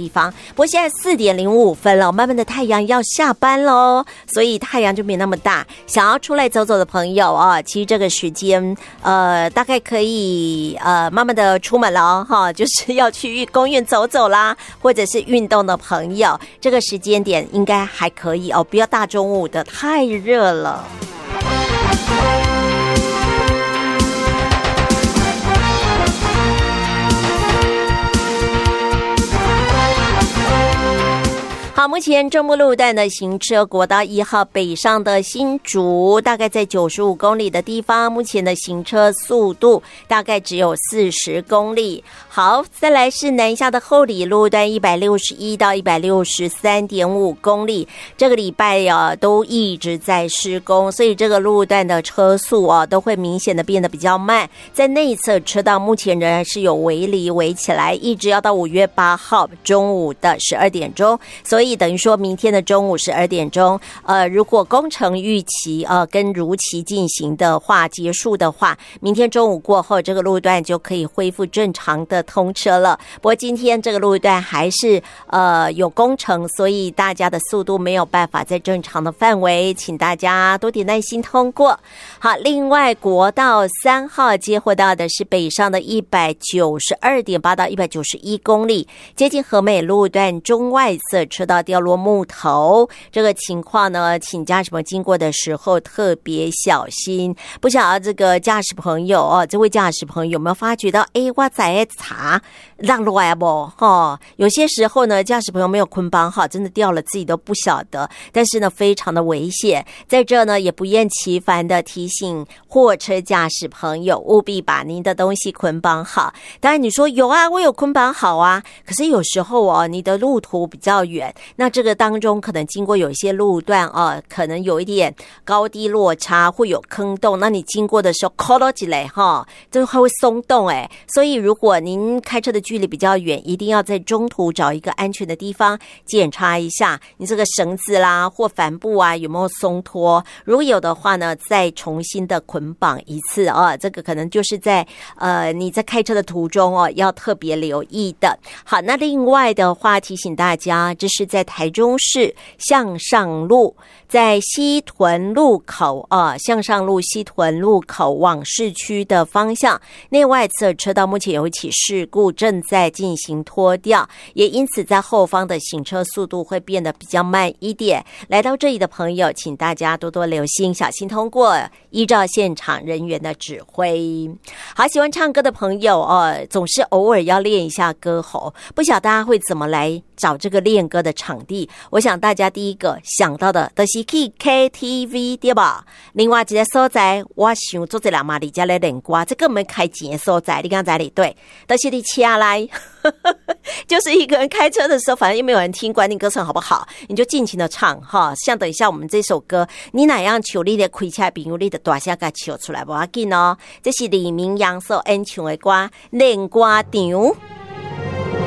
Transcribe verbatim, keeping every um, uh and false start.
方。不过现在四点零五分了，慢慢的太阳要下班喽，所以太阳就没那么大。想要出来走走的朋友啊，其实这个时间呃大概可以呃慢慢的出门了哦，哈，就是要去公园走走啦，或者是运动的朋友，这个时间点应该还可以哦，不要大中午的太热了。好，目前中部路段的行车，国道一号北上的新竹，大概在九十五公里的地方，目前的行车速度大概只有四十公里。好，再来是南下的后里路段一百六十一到一百六十三点五公里，这个礼拜啊都一直在施工，所以这个路段的车速啊都会明显的变得比较慢。在内侧车道目前仍然是有围篱围起来，一直要到五月八号中午的十二点钟，所以等于说明天的中午十二点钟，呃，如果工程预期呃跟如期进行的话，结束的话，明天中午过后，这个路段就可以恢复正常的通车了。不过今天这个路段还是呃有工程，所以大家的速度没有办法在正常的范围，请大家多点耐心通过。好，另外国道三号接获到的是北上的一百九十二点八到一百九十一公里，接近和美路段中外侧车道掉落木头，这个情况呢，请驾驶朋友经过的时候特别小心。不晓得这个驾驶朋友哦，这位驾驶朋友有没有发觉到，哎，我在查让路啊不哦，有些时候呢，驾驶朋友没有捆绑好，真的掉了自己都不晓得，但是呢，非常的危险。在这呢，也不厌其烦的提醒货车驾驶朋友，务必把您的东西捆绑好。当然你说有啊，我有捆绑好啊，可是有时候哦，你的路途比较远，那这个当中可能经过有一些路段啊，可能有一点高低落差，会有坑洞，那你经过的时候扣到几类哈，就会松动哎。所以如果您开车的距离比较远，一定要在中途找一个安全的地方检查一下你这个绳子啦或帆布啊有没有松脱，如果有的话呢，再重新的捆绑一次啊，这个可能就是在呃你在开车的途中哦要特别留意的。好，那另外的话提醒大家，这是在台中市向上路，在西屯路口啊，向上路西屯路口往市区的方向，内外侧车道目前有一起事故正在进行拖吊，也因此在后方的行车速度会变得比较慢一点。来到这里的朋友，请大家多多留心，小心通过，依照现场人员的指挥。好，喜欢唱歌的朋友哦，总是偶尔要练一下歌喉，不晓得大家会怎么来找这个练歌的场地。我想大家第一个想到的都是去 K T V 对吧？另外一个所在，我想做这两嘛，你家来练歌，这个没开钱的所在，你刚才里对，都是你车来，就是一个人开车的时候，反正又没有人听，管你歌声好不好，你就尽情的唱哈。像等一下我们这首歌，你哪样唱你的开车朋友，你的大声给唱出来，不要紧哦。这是李明阳所演唱的歌《练歌场》。